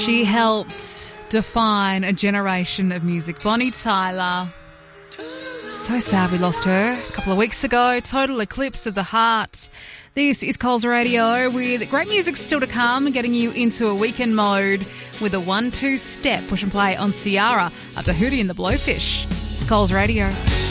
She helped define a generation of music. Bonnie Tyler. So sad we lost her a couple of weeks ago. Total eclipse of the heart. This is Coles Radio with great music still to come, getting you into a weekend mode with a 1-2 step push and play on Ciara after Hootie and the Blowfish. It's Coles Radio.